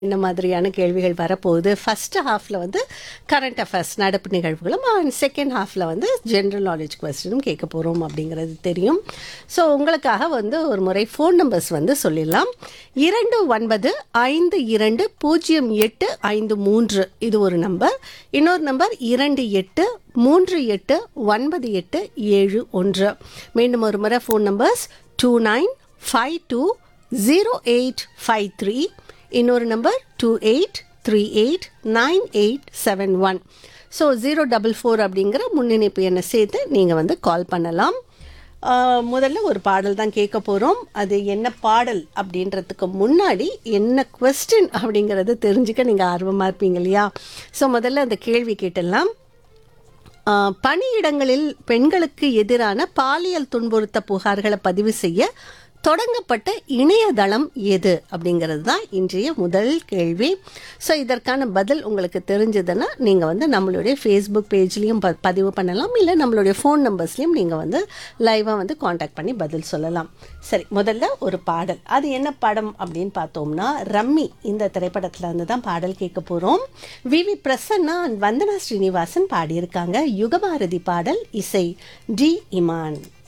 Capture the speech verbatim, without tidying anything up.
இந்த மாதிரியான கேள்விகள் வரப்போகுது. ஃபர்ஸ்ட் ஹாஃப்ல வந்து கரண்ட் அஃபேர்ஸ் நடப்பு நிகழ்வுகளும் அண்ட் செகண்ட் ஹாஃப்ல வந்து ஜென்ரல் நாலேஜ் கொஸ்டினும் கேட்க போகிறோம் அப்படிங்கிறது தெரியும். ஸோ உங்களுக்காக வந்து ஒரு முறை ஃபோன் நம்பர்ஸ் வந்து சொல்லிடலாம். இரண்டு ஒன்பது ஐந்து இரண்டு பூஜ்ஜியம் எட்டு ஐந்து மூன்று இது ஒரு நம்பர். இன்னொரு நம்பர் இரண்டு எட்டு மூன்று எட்டு ஒன்பது எட்டு ஏழு ஒன்று. மீண்டும் ஒரு முறை phone numbers two nine five two zero eight five three. இன்னொரு number two eight three eight nine eight seven one. So zero double four அப்படிங்கிற முன்னிணைப்பு எண்ணை சேர்த்து நீங்கள் வந்து கால் பண்ணலாம். ஆஹ் முதல்ல ஒரு பாடல் தான் கேட்க போகிறோம். அது என்ன பாடல் அப்படின்றதுக்கு முன்னாடி என்ன கொஸ்டின் அப்படிங்கிறது தெரிஞ்சுக்க நீங்கள் ஆர்வமாக இருப்பீங்க இல்லையா? ஸோ முதல்ல அந்த கேள்வி கேட்டுடலாம். ஆஹ் பணியிடங்களில் பெண்களுக்கு எதிரான பாலியல் துன்புறுத்த புகார்களை பதிவு செய்ய தொடங்கப்பட்ட இணையதளம் எது அப்படிங்கிறது தான் இன்றைய முதல் கேள்வி. ஸோ இதற்கான பதில் உங்களுக்கு தெரிஞ்சதுன்னா நீங்கள் வந்து நம்மளுடைய ஃபேஸ்புக் பேஜ்லேயும் ப பதிவு பண்ணலாம், இல்லை நம்மளுடைய ஃபோன் நம்பர்ஸ்லேயும் நீங்கள் வந்து லைவாக வந்து காண்டாக்ட் பண்ணி பதில் சொல்லலாம். சரி, முதல்ல ஒரு பாடல். அது என்ன படம் அப்படின்னு பார்த்தோம்னா ரம்மி இந்த திரைப்படத்தில் இருந்து தான் பாடல் கேட்க போகிறோம். வி வி பிரசன்னா அண்ட் வந்தனா ஸ்ரீனிவாசன் பாடியிருக்காங்க. யுகபாரதி பாடல், இசை டி இமான்.